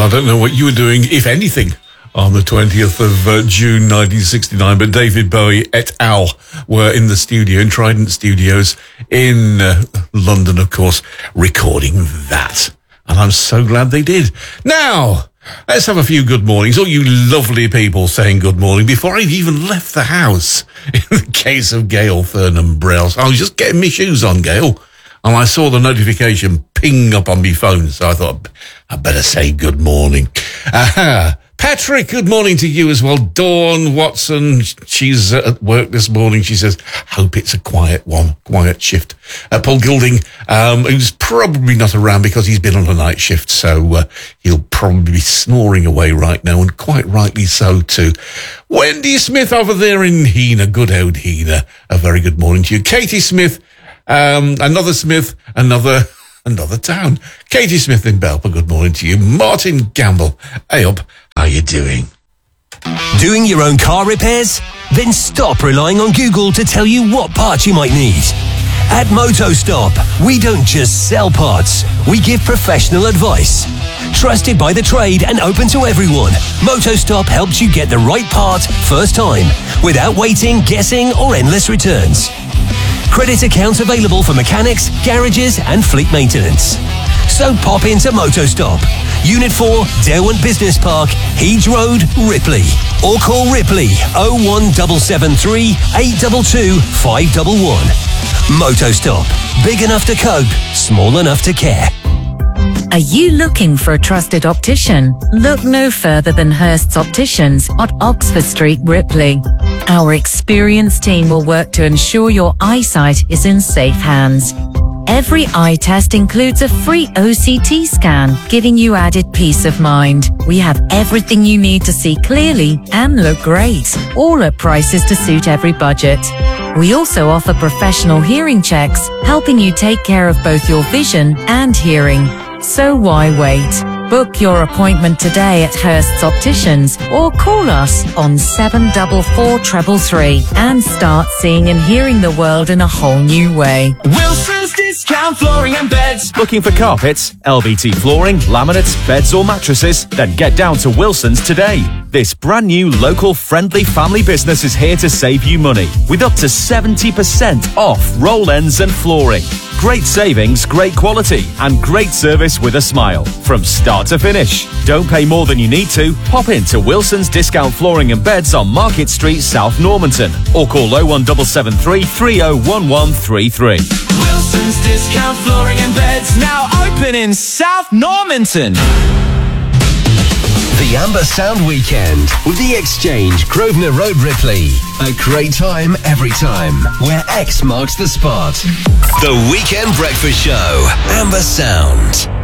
I don't know what you were doing, if anything, on the 20th of June 1969, but David Bowie et al. Were in the studio, in Trident Studios in London, of course, recording that. And I'm so glad they did. Now, let's have a few good mornings. All you lovely people saying good morning before I've even left the house. In the case of Gail Fernham Browse, I was just getting my shoes on, Gail, and I saw the notification ping up on my phone, so I thought I'd better say good morning. Patrick, good morning to you as well. Dawn Watson, she's at work this morning. She says, hope it's a quiet shift. Paul Gilding, who's probably not around because he's been on a night shift, so he'll probably be snoring away right now, and quite rightly so too. Wendy Smith over there in Heanor, good old Heanor, a very good morning to you. Katie Smith, another Smith, another town. Katie Smith in Belper, good morning to you. Martin Gamble, hey up, how you doing? Doing your own car repairs? Then stop relying on Google to tell you what parts you might need. At MotoStop, we don't just sell parts, we give professional advice. Trusted by the trade and open to everyone, MotoStop helps you get the right part first time, without waiting, guessing, or endless returns. Credit accounts available for mechanics, garages, and fleet maintenance. So pop into MotoStop, Unit 4, Derwent Business Park, Heeds Road, Ripley. Or call Ripley 01773 822 511. MotoStop. Big enough to cope, small enough to care. Are you looking for a trusted optician? Look no further than Hurst's Opticians at Oxford Street, Ripley. Our experienced team will work to ensure your eyesight is in safe hands. Every eye test includes a free OCT scan, giving you added peace of mind. We have everything you need to see clearly and look great, all at prices to suit every budget. We also offer professional hearing checks, helping you take care of both your vision and hearing. So why wait? Book your appointment today at Hurst's Opticians or call us on 744333 and start seeing and hearing the world in a whole new way. Wilson's Discount Flooring and Beds. Looking for carpets, LVT flooring, laminates, beds or mattresses? Then get down to Wilson's today. This brand new local friendly family business is here to save you money with up to 70% off roll ends and flooring. Great savings, great quality, and great service with a smile. From start to finish. Don't pay more than you need to. Pop into Wilson's Discount Flooring and Beds on Market Street, South Normanton. Or call 01773 301133. Wilson's Discount Flooring and Beds, now open in South Normanton. The Amber Sound Weekend with The Exchange, Grosvenor Road, Ripley. A great time every time, where X marks the spot. The Weekend Breakfast Show, Amber Sound.